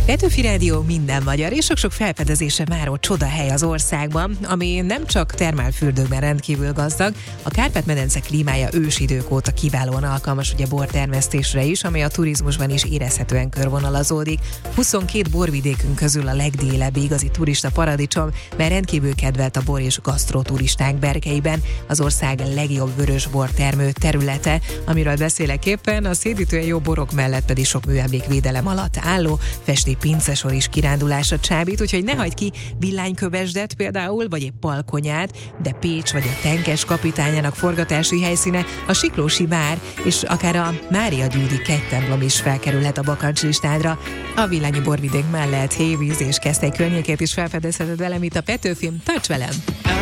Petőfi Rádió minden magyar, és sok-sok felfedezése máró csodahely az országban, ami nem csak termálfürdőkben rendkívül gazdag, a Kárpát-medence klímája ősidők óta kiválóan alkalmas ugye bortermesztésre is, ami a turizmusban is érezhetően körvonalazódik. 22 borvidékünk közül a legdélebbi igazi turista paradicsom, mert rendkívül kedvelt a bor és gasztroturisták berkeiben, az ország legjobb vörösbor termő területe, amiről beszélek éppen, a szédítően jó borok mellett pedig sok műemlékvédelem alatt álló festi pincesor is kirándulásra csábít, úgyhogy ne hagyd ki Villánykövesdet például, vagy épp Palkonyát, de Pécs vagy a Tenkes kapitányának forgatási helyszíne, a Siklósi vár, és akár a Mária Győri kegytemplom is felkerülhet a bakancslistádra. A villányi borvidék mellett Hévíz és Keszthely környékét is felfedezheted velem itt a Petőfin. Tarts velem!